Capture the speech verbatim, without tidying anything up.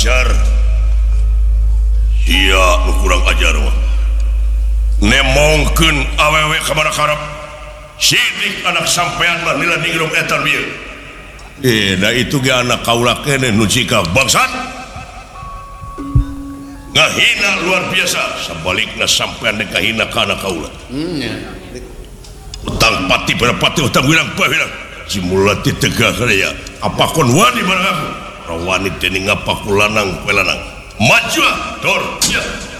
dasar iya kurang ajar nemongkeun awewe kamana karep sidik anak sampean mah nila ningrum eta bieu eh da itu ge anak kaula keneh nu cika bangsat ngahina luar biasa sabalikna sampean dek ngahina ka anak kaula utang pati berapati utang wirang pawilang simulati tegah ya apa kon wani barang aku rawani teuing ngapaku lanang pelanang maju dor ya